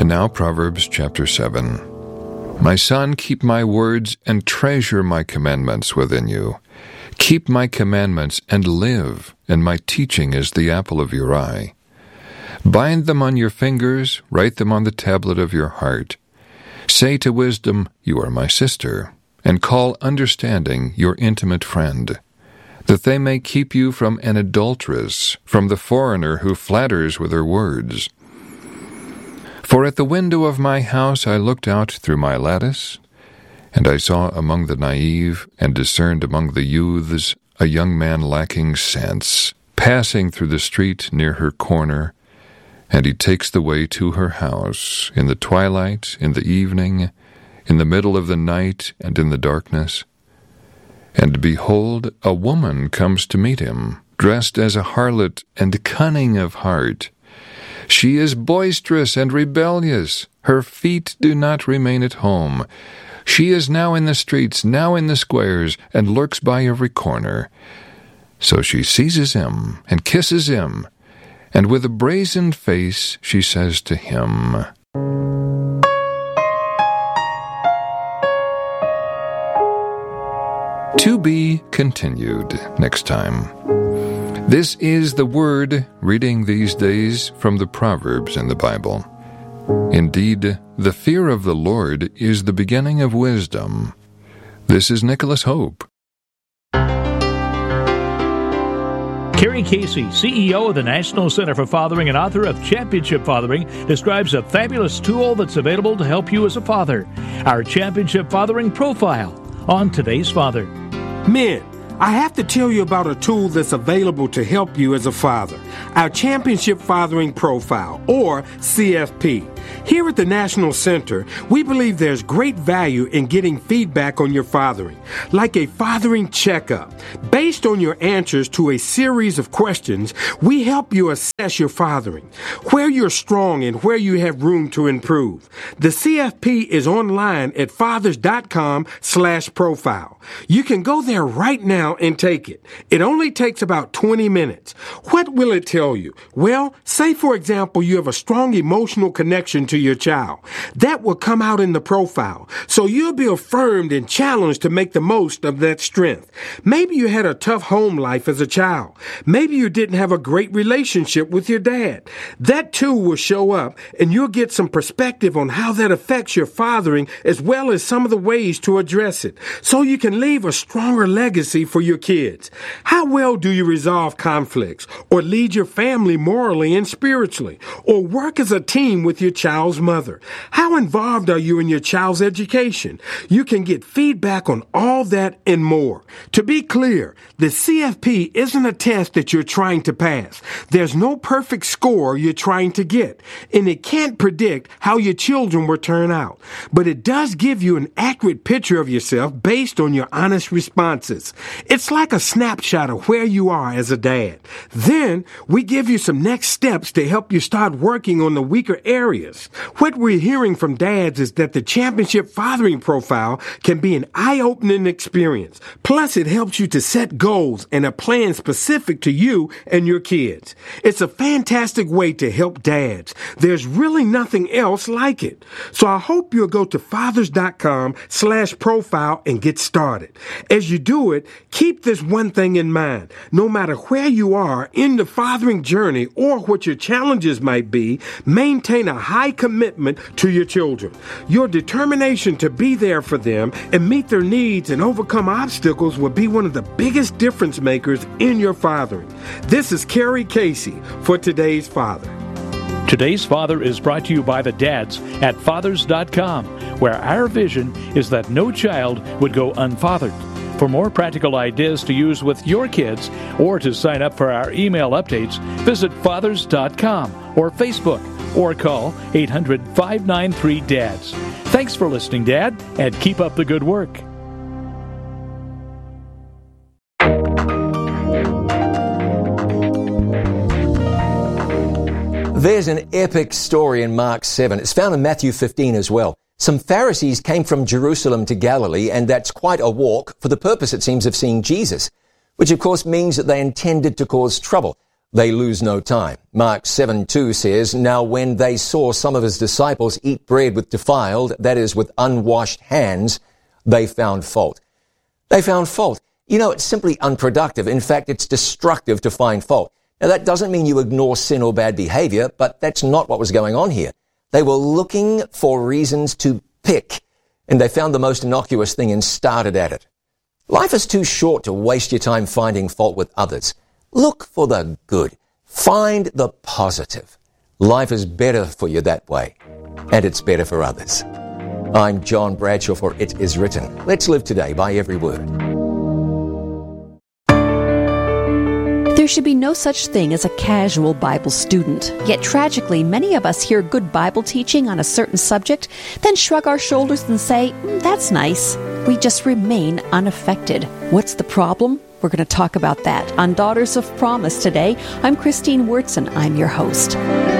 And now Proverbs chapter 7. My son, keep my words and treasure my commandments within you. Keep my commandments and live, and my teaching is the apple of your eye. Bind them on your fingers, write them on the tablet of your heart. Say to wisdom, you are my sister, and call understanding your intimate friend, that they may keep you from an adulteress, from the foreigner who flatters with her words. For at the window of my house I looked out through my lattice, and I saw among the naive and discerned among the youths a young man lacking sense, passing through the street near her corner, and he takes the way to her house, in the twilight, in the evening, in the middle of the night, and in the darkness. And behold, a woman comes to meet him, dressed as a harlot and cunning of heart. She is boisterous and rebellious. Her feet do not remain at home. She is now in the streets, now in the squares, and lurks by every corner. So she seizes him and kisses him, and with a brazen face she says to him, To be continued next time. This is the Word, reading these days from the Proverbs in the Bible. Indeed, the fear of the Lord is the beginning of wisdom. This is Nicholas Hope. Kerry Casey, CEO of the National Center for Fathering and author of Championship Fathering, describes a fabulous tool that's available to help you as a father. Our Championship Fathering Profile on Today's Father. Men, I have to tell you about a tool that's available to help you as a father. Our Championship Fathering Profile, or CFP. Here at the National Center, we believe there's great value in getting feedback on your fathering, like a fathering checkup. Based on your answers to a series of questions, we help you assess your fathering, where you're strong and where you have room to improve. The CFP is online at fathers.com/profile. You can go there right now and take it. It only takes about 20 minutes. What will it tell you? Well, say for example you have a strong emotional connection to your child. That will come out in the profile. So you'll be affirmed and challenged to make the most of that strength. Maybe you had a tough home life as a child. Maybe you didn't have a great relationship with your dad. That too will show up, and you'll get some perspective on how that affects your fathering, as well as some of the ways to address it, so you can leave a stronger legacy for your kids. How well do you resolve conflicts, or lead your family morally and spiritually, or work as a team with your child's mother? How involved are you in your child's education? You can get feedback on all that and more. To be clear, the CFP isn't a test that you're trying to pass. There's no perfect score you're trying to get, and it can't predict how your children will turn out. But it does give you an accurate picture of yourself based on your honest responses. It's like a snapshot of where you are as a dad. Then we give you some next steps to help you start working on the weaker areas. What we're hearing from dads is that the Championship Fathering Profile can be an eye-opening experience. Plus, it helps you to set goals and a plan specific to you and your kids. It's a fantastic way to help dads. There's really nothing else like it. So I hope you'll go to fathers.com/profile and get started. As you do it, keep this one thing in mind. No matter where you are in the fathering journey or what your challenges might be, maintain a high commitment to your children. Your determination to be there for them and meet their needs and overcome obstacles will be one of the biggest difference makers in your fathering. This is Kerry Casey for Today's Father. Today's Father is brought to you by the dads at fathers.com, where our vision is that no child would go unfathered. For more practical ideas to use with your kids or to sign up for our email updates, visit fathers.com or Facebook or call 800-593-DADS. Thanks for listening, Dad, and keep up the good work. There's an epic story in Mark 7. It's found in Matthew 15 as well. Some Pharisees came from Jerusalem to Galilee, and that's quite a walk, for the purpose, it seems, of seeing Jesus, which of course means that they intended to cause trouble. they lose no time. Mark 7:2 says, "Now when they saw some of his disciples eat bread with defiled, that is, with unwashed hands, they found fault." They found fault. You know, it's simply unproductive. In fact, it's destructive to find fault. Now, that doesn't mean you ignore sin or bad behavior, but that's not what was going on here. They were looking for reasons to pick, and they found the most innocuous thing and started at it. Life is too short to waste your time finding fault with others. Look for the good. Find the positive. Life is better for you that way, and it's better for others. I'm John Bradshaw for It Is Written. Let's live today by every word. There should be no such thing as a casual Bible student. Yet tragically, many of us hear good Bible teaching on a certain subject, then shrug our shoulders and say, that's nice. We just remain unaffected. What's the problem? We're going to talk about that on Daughters of Promise today. I'm Christine Wurtzen. I'm your host.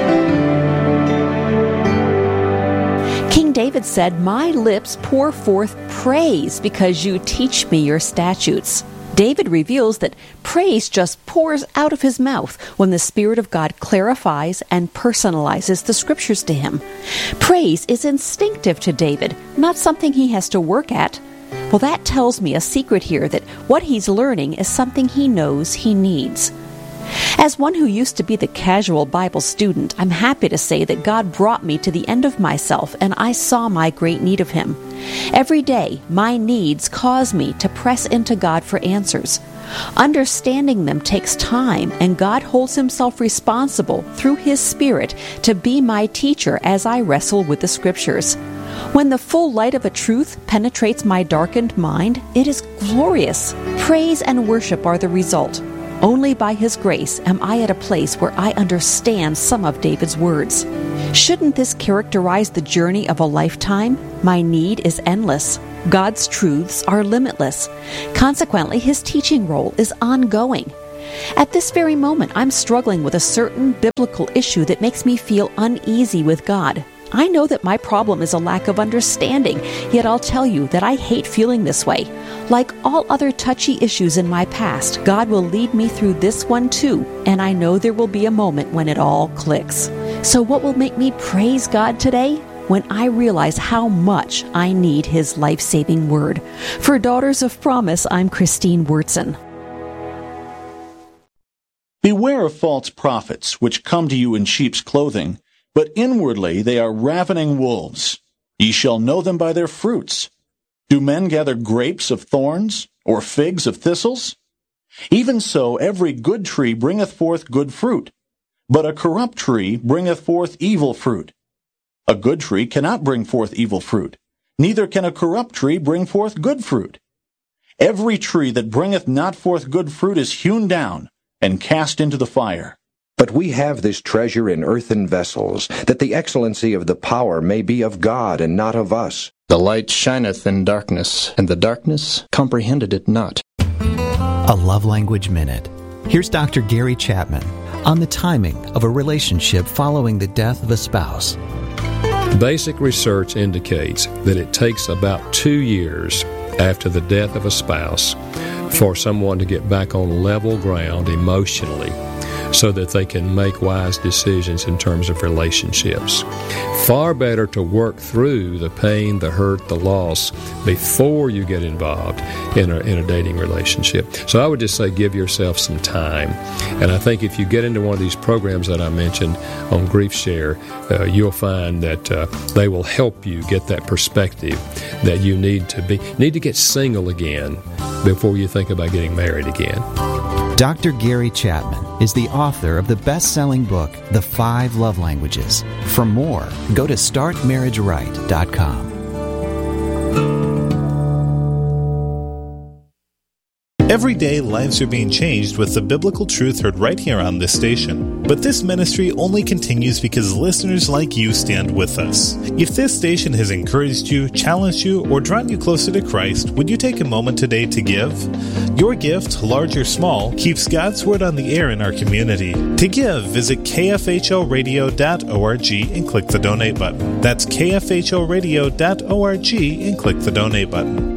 King David said, "My lips pour forth praise because you teach me your statutes." David reveals that praise just pours out of his mouth when the Spirit of God clarifies and personalizes the Scriptures to him. Praise is instinctive to David, not something he has to work at. Well, that tells me a secret here that what he's learning is something he knows he needs. As one who used to be the casual Bible student, I'm happy to say that God brought me to the end of myself and I saw my great need of Him. Every day, my needs cause me to press into God for answers. Understanding them takes time, and God holds Himself responsible through His Spirit to be my teacher as I wrestle with the Scriptures. When the full light of a truth penetrates my darkened mind, it is glorious. Praise and worship are the result. Only by His grace am I at a place where I understand some of David's words. Shouldn't this characterize the journey of a lifetime? My need is endless. God's truths are limitless. Consequently, His teaching role is ongoing. At this very moment, I'm struggling with a certain biblical issue that makes me feel uneasy with God. I know that my problem is a lack of understanding, yet I'll tell you that I hate feeling this way. Like all other touchy issues in my past, God will lead me through this one too, and I know there will be a moment when it all clicks. So what will make me praise God today? When I realize how much I need His life-saving word. For Daughters of Promise, I'm Christine Wurtzen. Beware of false prophets, which come to you in sheep's clothing, but inwardly they are ravening wolves. Ye shall know them by their fruits. Do men gather grapes of thorns, or figs of thistles? Even so every good tree bringeth forth good fruit, but a corrupt tree bringeth forth evil fruit. A good tree cannot bring forth evil fruit, neither can a corrupt tree bring forth good fruit. Every tree that bringeth not forth good fruit is hewn down, and cast into the fire. But we have this treasure in earthen vessels, that the excellency of the power may be of God and not of us. The light shineth in darkness, and the darkness comprehended it not. A Love Language Minute. Here's Dr. Gary Chapman on the timing of a relationship following the death of a spouse. Basic research indicates that it takes about 2 years after the death of a spouse for someone to get back on level ground emotionally so that they can make wise decisions in terms of relationships. Far better to work through the pain, the hurt, the loss before you get involved in a dating relationship. So I would just say give yourself some time. And I think if you get into one of these programs that I mentioned on Grief Share, you'll find that they will help you get that perspective that you need to get single again before you think about getting married again. Dr. Gary Chapman is the author of the best-selling book, The 5 Love Languages. For more, go to startmarriageright.com. Every day, lives are being changed with the biblical truth heard right here on this station. But this ministry only continues because listeners like you stand with us. If this station has encouraged you, challenged you, or drawn you closer to Christ, would you take a moment today to give? Your gift, large or small, keeps God's Word on the air in our community. To give, visit kfhlradio.org and click the donate button. That's kfhlradio.org and click the donate button.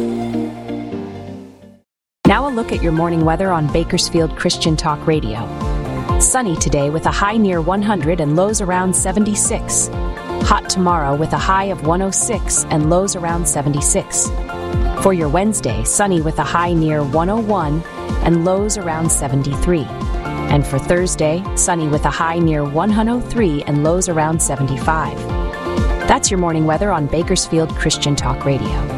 Now a look at your morning weather on Bakersfield Christian Talk Radio. Sunny today with a high near 100 and lows around 76. Hot tomorrow with a high of 106 and lows around 76. For your Wednesday, sunny with a high near 101 and lows around 73. And for Thursday, sunny with a high near 103 and lows around 75. That's your morning weather on Bakersfield Christian Talk Radio.